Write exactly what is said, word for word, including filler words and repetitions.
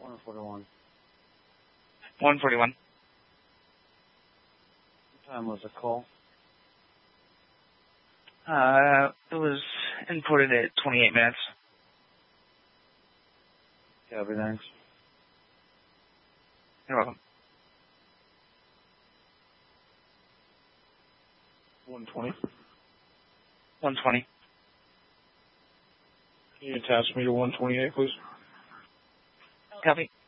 one forty-one. one forty-one. What time was the call? Uh, it was imported at twenty-eight minutes. Copy, thanks. You're welcome. one twenty. one twenty. Can you attach me to one twenty-eight, please? Copy.